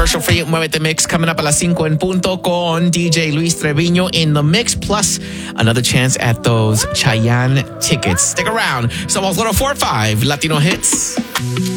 commercial-free Muévete Mix coming up a las 5 en punto con DJ Luis Treviño in the mix, plus another chance at those Chayanne tickets. Stick around. Somos 104.5 Latino Hits.